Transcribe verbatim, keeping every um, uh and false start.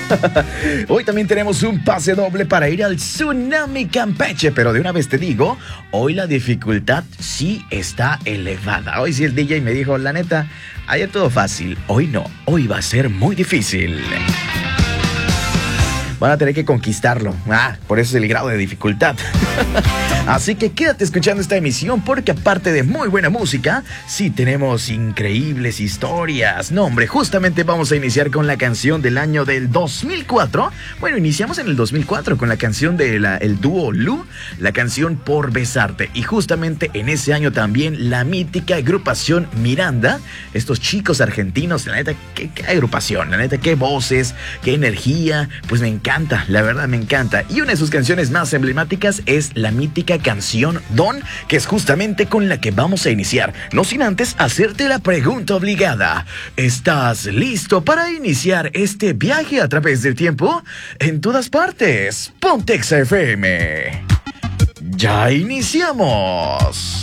Hoy también tenemos un pase doble para ir al Tsunami Campeche, pero de una vez te digo, hoy la dificultad sí está elevada. Hoy sí el D J me dijo, la neta, ayer todo fácil, hoy no, hoy va a ser muy difícil. Van a tener que conquistarlo. Ah, por eso es el grado de dificultad. Así que quédate escuchando esta emisión porque aparte de muy buena música, sí tenemos increíbles historias. No, hombre, justamente vamos a iniciar con la canción del año del dos mil cuatro. Bueno, iniciamos en el dos mil cuatro con la canción del dúo Lu, la canción Por Besarte. Y justamente en ese año también la mítica agrupación Miranda. Estos chicos argentinos, la neta, qué, qué agrupación, la neta, qué voces, qué energía. Pues me encanta. La verdad me encanta. Y una de sus canciones más emblemáticas es la mítica canción Don, que es justamente con la que vamos a iniciar. No sin antes hacerte la pregunta obligada. ¿Estás listo para iniciar este viaje a través del tiempo? En todas partes. Ponte Exa F M. ¡Ya iniciamos!